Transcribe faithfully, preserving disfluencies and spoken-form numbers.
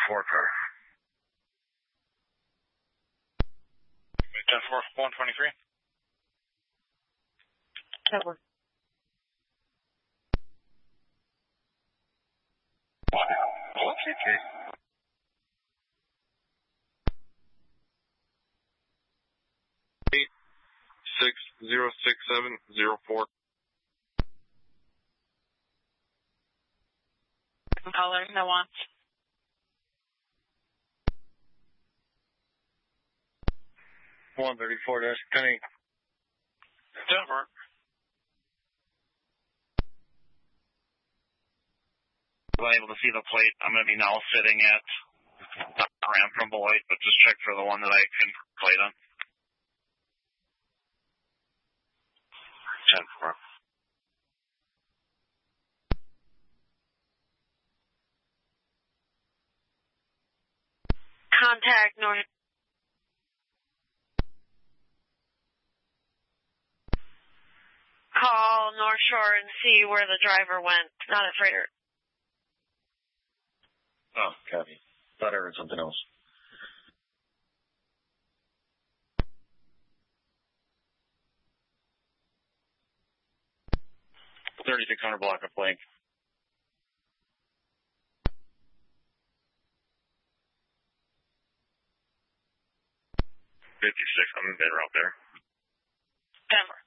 four car. ten four, one twenty-three. Cover. What's it, Jay? Eight six zero six seven zero four. Color, no wants. one thirty-four dash ten eight. Denver. I'm able to see the plate. I'm going to be now sitting at the ramp from Beloit, but just check for the one that I can plate on. ten four. Contact North. Call North Shore and see where the driver went. Not a freighter. Oh, copy. Thought I heard something else. thirty-six hundred block of flank. fifty-six, I'm in mid route there. Denver.